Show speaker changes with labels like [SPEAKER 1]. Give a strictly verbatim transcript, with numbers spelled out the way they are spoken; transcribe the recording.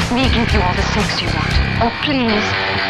[SPEAKER 1] Let me give you all the sex you want. Oh, please.